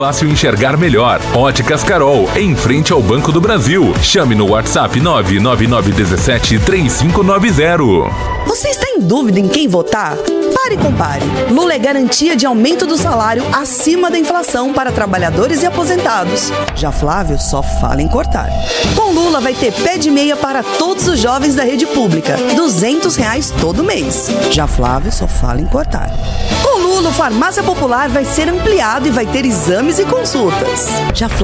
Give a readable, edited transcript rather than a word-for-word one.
Fácil enxergar melhor. Óticas Carol, em frente ao Banco do Brasil. Chame no WhatsApp 99917-3590. Você está em dúvida em quem votar? Pare e compare. Lula é garantia de aumento do salário acima da inflação para trabalhadores e aposentados. Já Flávio só fala em cortar. Com Lula vai ter pé de meia para todos os jovens da rede pública. R$200 todo mês. Já Flávio só fala em cortar. Com Lula, o Farmácia Popular vai ser ampliado e vai ter exames e consultas. Já